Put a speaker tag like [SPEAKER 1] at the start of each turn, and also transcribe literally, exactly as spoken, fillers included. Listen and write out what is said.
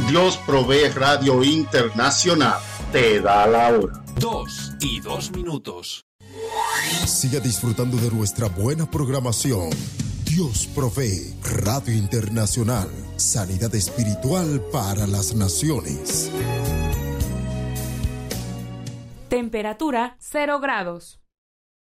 [SPEAKER 1] Dios Provee Radio Internacional te da la hora.
[SPEAKER 2] Dos y dos minutos.
[SPEAKER 3] Siga disfrutando de nuestra buena programación. Dios Provee Radio Internacional. Sanidad espiritual para las naciones.
[SPEAKER 4] Temperatura cero grados.